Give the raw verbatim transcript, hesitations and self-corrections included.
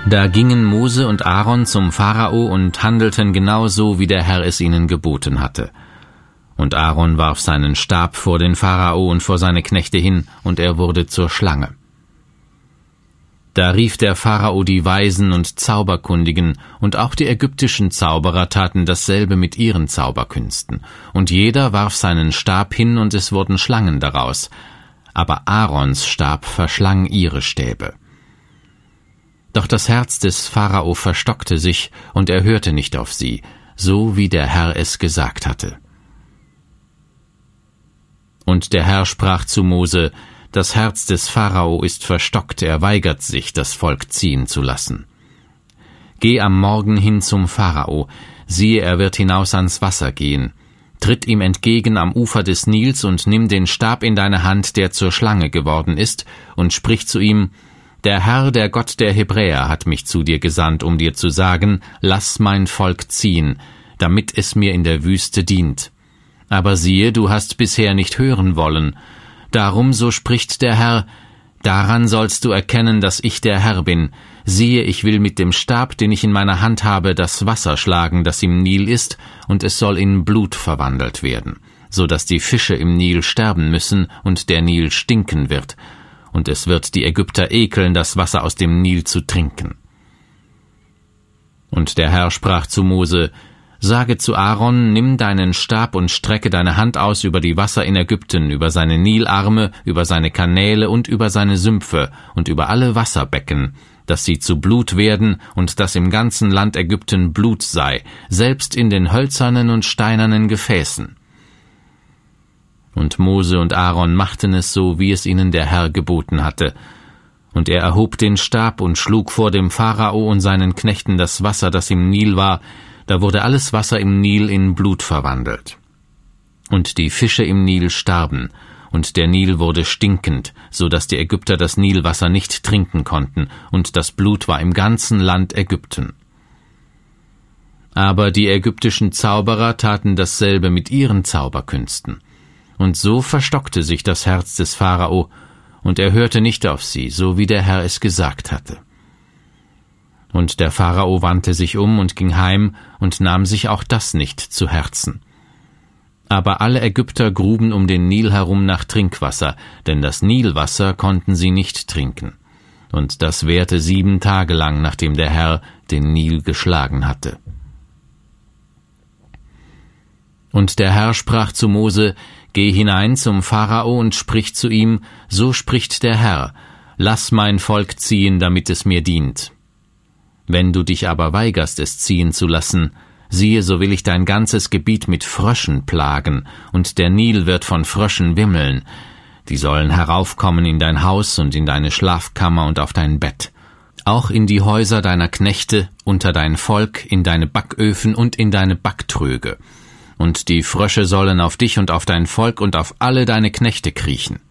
Da gingen Mose und Aaron zum Pharao und handelten genau so, wie der Herr es ihnen geboten hatte. Und Aaron warf seinen Stab vor den Pharao und vor seine Knechte hin, und er wurde zur Schlange. Da rief der Pharao die Weisen und Zauberkundigen, und auch die ägyptischen Zauberer taten dasselbe mit ihren Zauberkünsten, und jeder warf seinen Stab hin, und es wurden Schlangen daraus, aber Aarons Stab verschlang ihre Stäbe. Doch das Herz des Pharao verstockte sich, und er hörte nicht auf sie, so wie der Herr es gesagt hatte. Und der Herr sprach zu Mose: Das Herz des Pharao ist verstockt, er weigert sich, das Volk ziehen zu lassen. Geh am Morgen hin zum Pharao, siehe, er wird hinaus ans Wasser gehen. Tritt ihm entgegen am Ufer des Nils und nimm den Stab in deine Hand, der zur Schlange geworden ist, und sprich zu ihm: Der Herr, der Gott der Hebräer, hat mich zu dir gesandt, um dir zu sagen: Lass mein Volk ziehen, damit es mir in der Wüste dient. Aber siehe, du hast bisher nicht hören wollen. Darum, so spricht der Herr: Daran sollst du erkennen, dass ich der Herr bin. Siehe, ich will mit dem Stab, den ich in meiner Hand habe, das Wasser schlagen, das im Nil ist, und es soll in Blut verwandelt werden, so dass die Fische im Nil sterben müssen und der Nil stinken wird, und es wird die Ägypter ekeln, das Wasser aus dem Nil zu trinken. Und der Herr sprach zu Mose: Sage zu Aaron, nimm deinen Stab und strecke deine Hand aus über die Wasser in Ägypten, über seine Nilarme, über seine Kanäle und über seine Sümpfe und über alle Wasserbecken, dass sie zu Blut werden und dass im ganzen Land Ägypten Blut sei, selbst in den hölzernen und steinernen Gefäßen. Und Mose und Aaron machten es so, wie es ihnen der Herr geboten hatte. Und er erhob den Stab und schlug vor dem Pharao und seinen Knechten das Wasser, das im Nil war. Da wurde alles Wasser im Nil in Blut verwandelt. Und die Fische im Nil starben, und der Nil wurde stinkend, so dass die Ägypter das Nilwasser nicht trinken konnten, und das Blut war im ganzen Land Ägypten. Aber die ägyptischen Zauberer taten dasselbe mit ihren Zauberkünsten. Und so verstockte sich das Herz des Pharao, und er hörte nicht auf sie, so wie der Herr es gesagt hatte. Und der Pharao wandte sich um und ging heim und nahm sich auch das nicht zu Herzen. Aber alle Ägypter gruben um den Nil herum nach Trinkwasser, denn das Nilwasser konnten sie nicht trinken. Und das währte sieben Tage lang, nachdem der Herr den Nil geschlagen hatte. Und der Herr sprach zu Mose: Geh hinein zum Pharao und sprich zu ihm: So spricht der Herr: Lass mein Volk ziehen, damit es mir dient. Wenn du dich aber weigerst, es ziehen zu lassen, siehe, so will ich dein ganzes Gebiet mit Fröschen plagen, und der Nil wird von Fröschen wimmeln. Die sollen heraufkommen in dein Haus und in deine Schlafkammer und auf dein Bett, auch in die Häuser deiner Knechte, unter dein Volk, in deine Backöfen und in deine Backtröge. Und die Frösche sollen auf dich und auf dein Volk und auf alle deine Knechte kriechen.